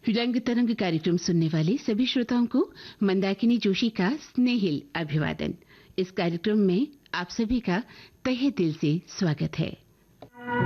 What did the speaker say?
रंग तरंग कार्यक्रम सुनने वाले सभी श्रोताओं को मंदाकिनी जोशी का स्नेहिल अभिवादन। इस कार्यक्रम में आप सभी का तहे दिल से स्वागत है।